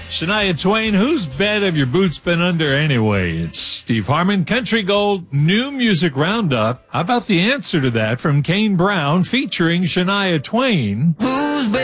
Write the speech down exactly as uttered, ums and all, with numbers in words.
Shania Twain, whose bed have your boots been under anyway? It's Steve Harmon, Country Gold, New Music Roundup. How about the answer to that from Kane Brown featuring Shania Twain? Whose bed